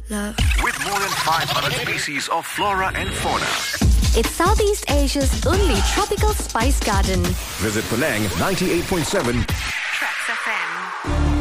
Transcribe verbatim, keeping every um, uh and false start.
love. With more than five hundred species of flora and fauna. It's Southeast Asia's only tropical spice garden. Visit Penang ninety-eight point seven